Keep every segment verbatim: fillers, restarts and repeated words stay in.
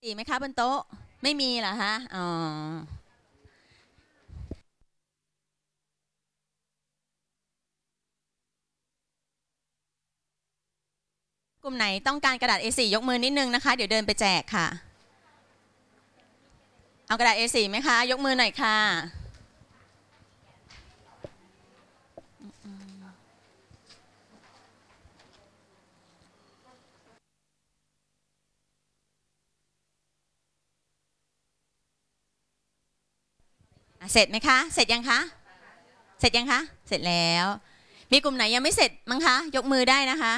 สี่ไหมคะบนโต๊ะไม่มีเหรอคะอ๋อกลุ่มไหนต้องการกระดาษ เอ สี่ ยกมือนิดนึงนะคะเดี๋ยวเดินไปแจกค่ะเอากระดาษ เอ สี่ ไหมคะยกมือหน่อยค่ะเสร็จไหมคะเสร็จยังคะเสร็จยังคะเสร็จแล้วมีกลุ่มไหนยังไม่เสร็จมั้งคะยกมือได้นะคะ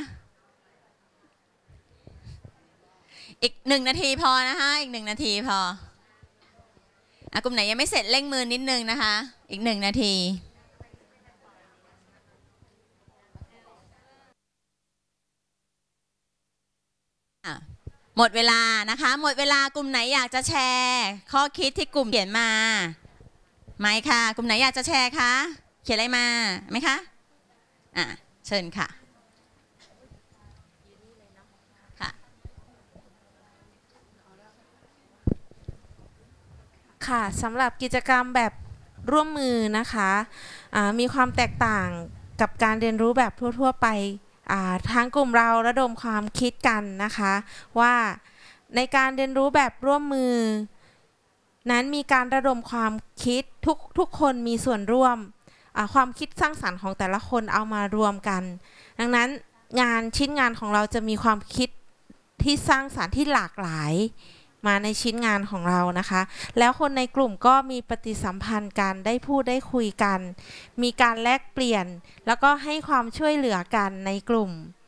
อีกหนึ่งนาทีพอนะคะอีกหนึ่งนาทีพออ่ะกลุ่มไหนยังไม่เสร็จเร่งมือนิดนึงนะคะอีกหนึ่งนาทีหมดเวลานะคะหมดเวลากลุ่มไหนอยากจะแชร์ข้อคิดที่กลุ่มเขียนมาไหมค่ะกลุ่มไหนอยากจะแชร์คะเขียนอะไรมาไหมคะอ่ะเชิญค่ะค่ะค่ะสำหรับกิจกรรมแบบร่วมมือนะคะมีความแตกต่างกับการเรียนรู้แบบทั่วๆไปทางกลุ่มเราระดมความคิดกันนะคะว่าในการเรียนรู้แบบร่วมมือนั้นมีการระดมความคิดทุกทุกคนมีส่วนร่วมความคิดสร้างสรรค์ของแต่ละคนเอามารวมกันดังนั้นงานชิ้นงานของเราจะมีความคิดที่สร้างสรรค์ที่หลากหลายมาในชิ้นงานของเรานะคะแล้วคนในกลุ่มก็มีปฏิสัมพันธ์กันได้พูดได้คุยกันมีการแลกเปลี่ยนแล้วก็ให้ความช่วยเหลือกันในกลุ่ม